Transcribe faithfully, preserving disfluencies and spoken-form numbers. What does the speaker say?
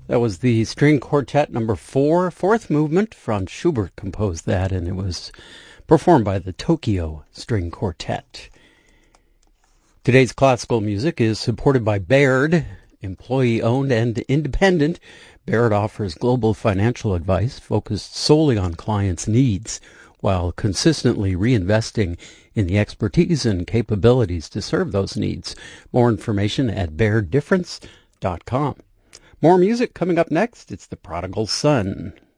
That was the String Quartet number four, fourth movement. Franz Schubert composed that, and it was performed by the Tokyo String Quartet. Today's classical music is supported by Baird, employee-owned and independent. Baird offers global financial advice focused solely on clients' needs, while consistently reinvesting in the expertise and capabilities to serve those needs. More information at baird difference dot com. More music coming up next. It's The Prodigal Son.